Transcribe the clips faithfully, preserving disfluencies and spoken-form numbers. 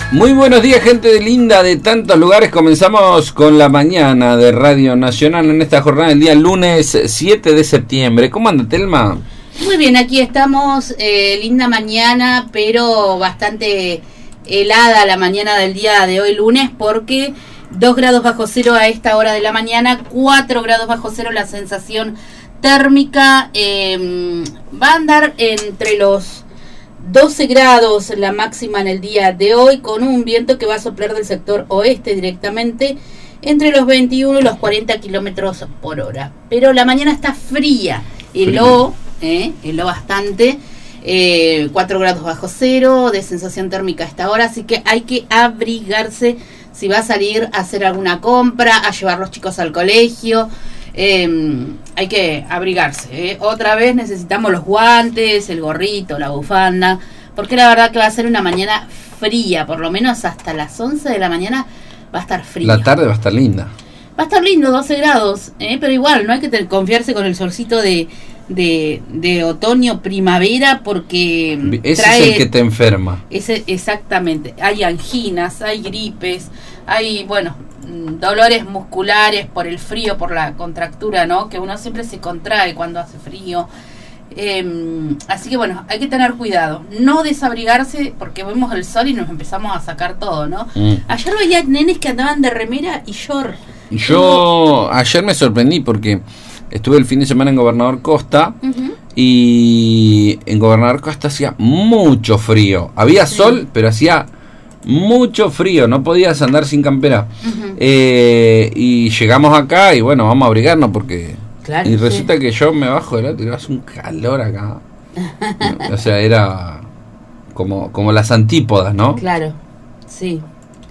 Muy buenos días, gente de linda de tantos lugares. Comenzamos con la mañana de Radio Nacional en esta jornada del día lunes siete de septiembre. ¿Cómo anda, Telma? Muy bien, aquí estamos, eh, linda mañana, pero bastante helada la mañana del día de hoy lunes, porque dos grados bajo cero a esta hora de la mañana, cuatro grados bajo cero la sensación térmica, eh, va a andar entre los doce grados la máxima en el día de hoy, con un viento que va a soplar del sector oeste directamente entre los veintiuno y los cuarenta kilómetros por hora. Pero la mañana está fría, heló, eh, heló bastante, eh, cuatro grados bajo cero de sensación térmica a esta hora, así que hay que abrigarse si va a salir a hacer alguna compra, a llevar los chicos al colegio. Eh, hay que abrigarse, ¿eh? Otra vez necesitamos los guantes, el gorrito, la bufanda, porque la verdad que va a ser una mañana fría, por lo menos hasta las once de la mañana va a estar fría. La tarde va a estar linda. Va a estar lindo, doce grados, ¿eh? Pero igual no hay que confiarse con el solcito de, de, de otoño, primavera, porque ese trae, es el que te enferma. Ese, exactamente, hay anginas, hay gripes, hay, bueno, dolores musculares por el frío, por la contractura, ¿no? Que uno siempre se contrae cuando hace frío. Eh, así que bueno, hay que tener cuidado, no desabrigarse, porque vemos el sol y nos empezamos a sacar todo, ¿no? Mm. Ayer veía nenes que andaban de remera y short. Yo uh. ayer me sorprendí porque estuve el fin de semana en Gobernador Costa, uh-huh. y en Gobernador Costa hacía mucho frío. Había sí. sol, pero hacía mucho frío, no podías andar sin campera. Uh-huh. eh, y llegamos acá y bueno, vamos a abrigarnos porque claro, y resulta sí. que yo me bajo del auto y hace un calor acá. O sea, era como, como las antípodas, ¿no? Claro, sí.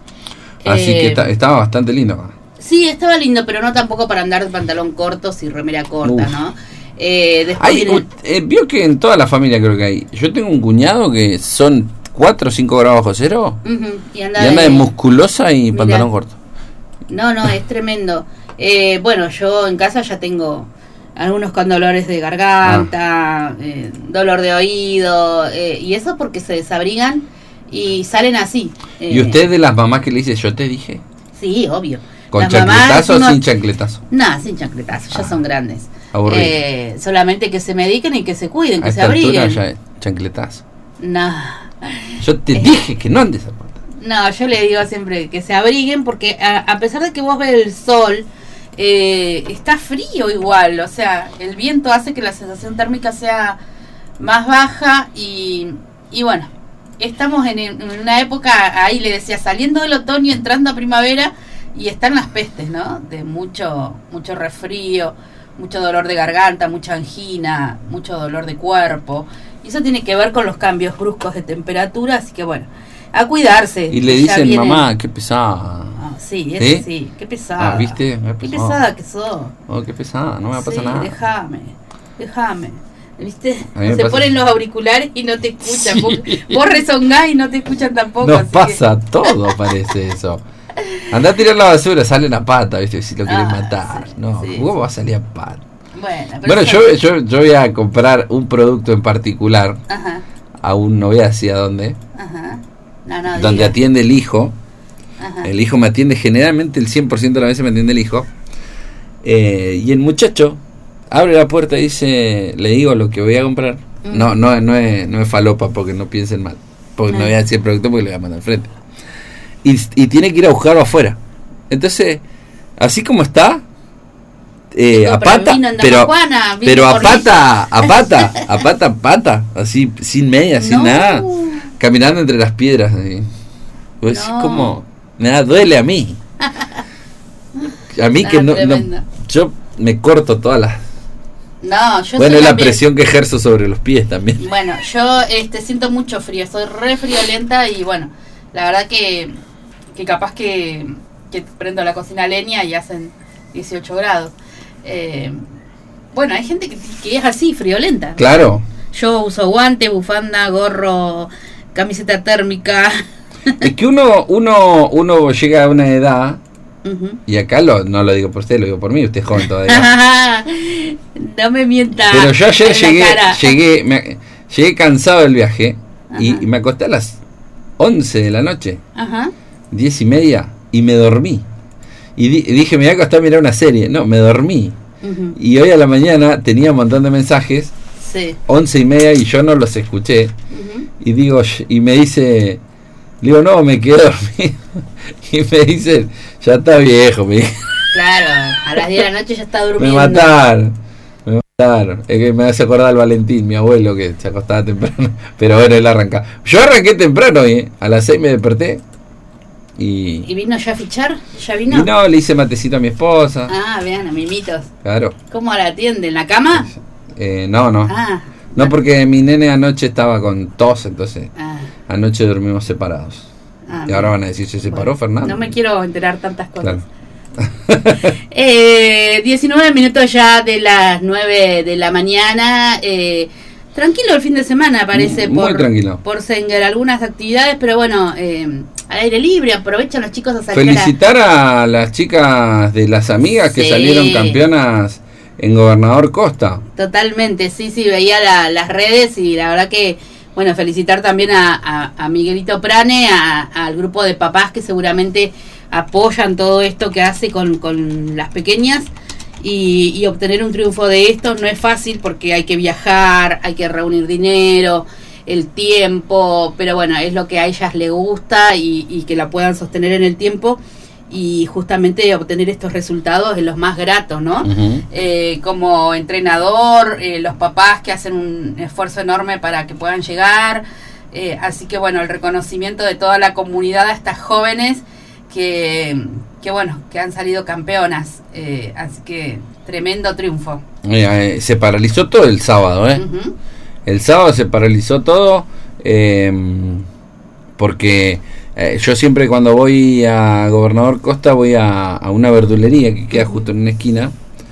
Así eh, que está, estaba bastante lindo acá. Sí, estaba lindo, pero no tampoco para andar de pantalón cortos y remera corta, Uf. ¿no? Eh, después hay, viene... eh, vio que en toda la familia creo que hay. Yo tengo un cuñado que son cuatro o cinco grados bajo cero, uh-huh. y anda, y anda de, de musculosa y mirá, pantalón corto. No, no, es tremendo. Eh, bueno, yo en casa ya tengo algunos con dolores de garganta, ah. eh, dolor de oído, eh, y eso porque se desabrigan y salen así. Eh, ¿Y usted de las mamás que le dice yo te dije? Sí, obvio. ¿Con las chancletazo mamás, o sin chancletazo? No, sin chancletazo, ya ah, son grandes. Aburrido. Eh, solamente que se mediquen y que se cuiden, que a se esta abriguen. Altura ya chancletazo. No. Yo te eh, dije que no andes a pata. No, yo le digo siempre que se abriguen porque a, a pesar de que vos ves el sol, eh, está frío igual. O sea, el viento hace que la sensación térmica sea más baja y, y bueno, estamos en, en una época, ahí le decía, saliendo del otoño, entrando a primavera y están las pestes, ¿no? De mucho, mucho resfrío, mucho dolor de garganta, mucha angina, mucho dolor de cuerpo. Y eso tiene que ver con los cambios bruscos de temperatura, así que bueno, a cuidarse. Y le dicen, viene... mamá, qué pesada. Ah, sí, eso ¿Eh? sí, qué pesada. Ah, ¿viste? Qué pesada que sos. Oh, qué pesada, no me va a pasar sí, nada. déjame, déjame. ¿Viste? Se pasa... ponen los auriculares y no te escuchan. Sí. Vos, vos rezongás y no te escuchan tampoco. Nos así pasa que... todo, parece eso. Andá a tirar la basura, sale la pata, ¿viste? Si lo quieren ah, matar. Sí, no, sí, ¿cómo sí. va a salir a pata? Bueno, bueno yo, yo, yo voy a comprar un producto en particular. Ajá. Aún no voy a decir a dónde. Ajá. No, no, donde diga. atiende el hijo. Ajá. El hijo me atiende, generalmente el cien por ciento de las veces me atiende el hijo. Eh, y el muchacho abre la puerta y dice, le digo lo que voy a comprar. Uh-huh. No, no, no es, no es falopa, porque no piensen mal. Porque no, no voy a decir el producto porque le voy a mandar al frente. Y, y tiene que ir a buscarlo afuera. Entonces, así como está, eh, no, a pata, pero, Juana, pero a pata, a pata, a pata, a pata, así, sin media, sin no. nada, caminando entre las piedras. Así. Pues no. como, me da, duele a mí. A mí ah, que no, no, yo me corto todas las... No, yo bueno, es la también. presión que ejerzo sobre los pies también. Bueno, yo este siento mucho frío, soy re friolenta y bueno, la verdad que, que capaz que, que prendo la cocina a leña y hacen dieciocho grados. Eh, bueno, hay gente que, que es así, friolenta. Claro. Yo uso guante, bufanda, gorro, camiseta térmica. Es que uno, uno, uno llega a una edad... Uh-huh. Y acá lo, no lo digo por usted, lo digo por mí, usted es joven todavía. No me mienta. Pero yo ayer llegué, llegué, me, llegué cansado del viaje y, y me acosté a las once de la noche, Ajá. diez y media, y me dormí. Y di- dije, me voy a acostar a mirar una serie. No, me dormí. Uh-huh. Y hoy a la mañana tenía un montón de mensajes, Sí. once y media, y yo no los escuché. Uh-huh. Y digo, sh- y me dice, digo, no, me quedé dormido. Y me dice, ya está viejo, me, Claro, a las diez de la noche ya está me durmiendo. mataron. Me mataron. Es que me hace acordar al Valentín, mi abuelo, que se acostaba temprano. Pero bueno, él arranca. Yo arranqué temprano, ¿eh? A las seis me desperté. Y, ¿Y vino ya a fichar? ¿Ya y vino? no, le hice matecito a mi esposa. Ah, vean, a mimitos. Claro. ¿Cómo la atiende? ¿En la cama? Eh, no, no. Ah. No, porque mi nene anoche estaba con tos, entonces Ah. anoche dormimos separados. Ah, Y ahora bien. van a decir, ¿se separó Bueno, Fernando? No me quiero enterar tantas cosas. Claro. Eh, diecinueve minutos ya de las nueve de la mañana. Eh, tranquilo el fin de semana, parece. Muy por, tranquilo. Por Senguer, algunas actividades, pero bueno, eh, al aire libre. Aprovechan los chicos a salir. Felicitar a las chicas de las amigas que Sí. salieron campeonas en Gobernador Costa. A la... Totalmente, sí, sí, veía la, las redes y la verdad que, bueno, felicitar también a, a, a Miguelito Prane, a, al grupo de papás que seguramente apoyan todo esto que hace con, con las pequeñas. Y, y obtener un triunfo de esto no es fácil porque hay que viajar, hay que reunir dinero, el tiempo, pero bueno, es lo que a ellas les gusta y, y que la puedan sostener en el tiempo y justamente obtener estos resultados es los más gratos, ¿no? Uh-huh. Eh, como entrenador, eh, los papás que hacen un esfuerzo enorme para que puedan llegar, eh, así que bueno, el reconocimiento de toda la comunidad a estas jóvenes que, que bueno, que han salido campeonas, eh, así que tremendo triunfo. Eh, eh, se paralizó todo el sábado, ¿eh? Uh-huh. El sábado se paralizó todo eh, porque eh, yo siempre cuando voy a Gobernador Costa voy a, a una verdulería que queda justo en una esquina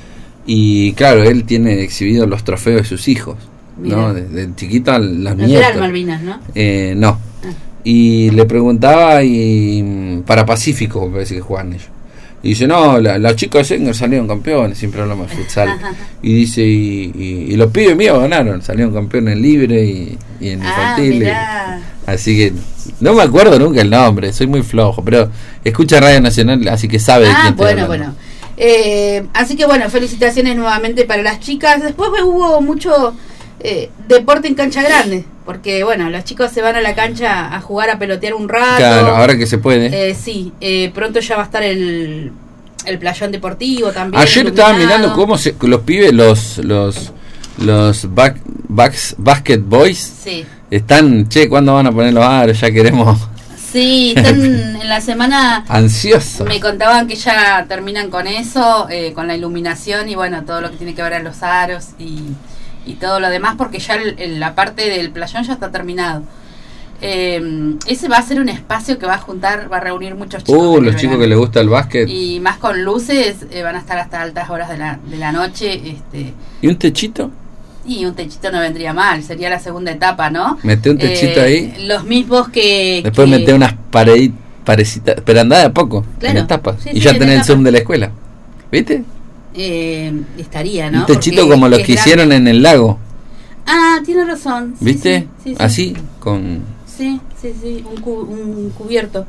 y claro, él tiene exhibidos los trofeos de sus hijos, ¿no? Desde de chiquito a las No nietas. serán Malvinas, ¿no? Eh, no. Ah. Y le preguntaba y para Pacífico me parece que juegan ellos. Y dice, no, la, las chicas de Senguer salieron campeones, siempre hablamos de futsal. Y dice, y, y, y los pibes míos ganaron, salieron campeones en libre y, y en Ah, infantil. mirá. Así que no me acuerdo nunca el nombre, soy muy flojo, pero escucha Radio Nacional, así que sabe de Ah, quién estoy bueno, hablando. bueno. Eh, así que bueno, felicitaciones nuevamente para las chicas. Después hubo mucho eh, deporte en cancha grande, porque bueno, los chicos se van a la cancha a jugar, a pelotear un rato. Claro, ahora que se puede. Eh, sí, eh, pronto ya va a estar el, el playón deportivo también. Ayer estaba iluminado. mirando cómo se, los pibes, los los los back, backs, basket boys, Sí, están, che, ¿cuándo van a poner los aros? Ya queremos. sí, están en la semana. Ansioso. Me contaban que ya terminan con eso, eh, con la iluminación y bueno, todo lo que tiene que ver a los aros y, y todo lo demás, porque ya el, el, la parte del playón ya está terminado. Eh, ese va a ser un espacio que va a juntar, va a reunir muchos chicos. Uh, en el los chicos verano. que les gusta el básquet. Y más con luces, eh, van a estar hasta altas horas de la, de la noche. Este, ¿Y un techito? y un techito no vendría mal, sería la segunda etapa, ¿no? Mete un techito Eh, ahí. Los mismos que... Después que, mete unas paredes parecitas, pero andá de a poco, Claro. en etapas. Sí, y sí, ya en tenés el etapas. Zoom de la escuela. ¿Viste? Eh, estaría, ¿no? Un techito Porque como los es que grande. hicieron en el lago. Ah, tiene razón. Sí, ¿Viste? sí, sí, sí. Así, con... Sí, sí, sí, un, cu- un cubierto.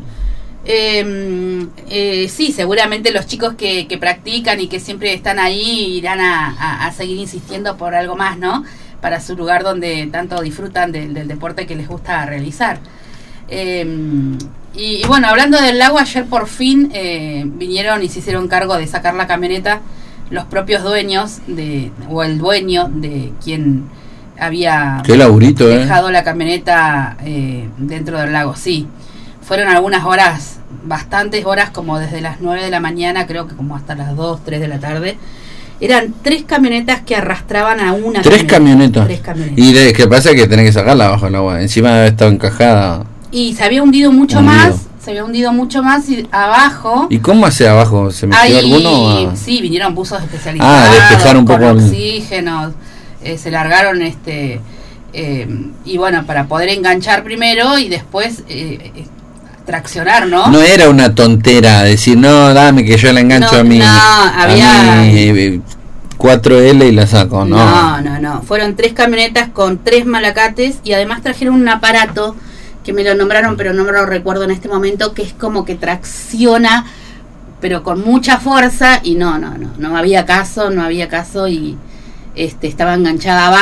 Eh, eh, sí, seguramente los chicos que, que practican y que siempre están ahí irán a, a, a seguir insistiendo por algo más, ¿no? Para su lugar donde tanto disfrutan del, del deporte que les gusta realizar. Eh, y, y bueno, hablando del lago, ayer por fin eh, vinieron y se hicieron cargo de sacar la camioneta los propios dueños de o el dueño de quien había Qué laburito, ¿eh? dejado la camioneta eh, dentro del lago. Sí, fueron algunas horas, bastantes horas, como desde las nueve de la mañana, creo que como hasta las dos, tres de la tarde. Eran tres camionetas que arrastraban a una Tres camionetas. Tres camionetas. Y de, que pasa que tenés que sacarla abajo del agua. Encima debe estar encajada. Y se había hundido mucho Hundido. más, se había hundido mucho más y abajo... ¿Y cómo hace abajo? ¿Se metió Ahí, alguno? A... sí, vinieron buzos especializados, Ah, despejar un con poco el- oxígeno, eh, se largaron este eh, y bueno, para poder enganchar primero y después eh, eh, traccionar, ¿no? No era una tontera decir, no, dame que yo la engancho No, a mi, no, había- a mi eh, cuatro L y la saco, no. no, no, no. Fueron tres camionetas con tres malacates y además trajeron un aparato que me lo nombraron, pero no me lo recuerdo en este momento, que es como que tracciona, pero con mucha fuerza, y no, no, no, no había caso, no había caso, y este estaba enganchada abajo.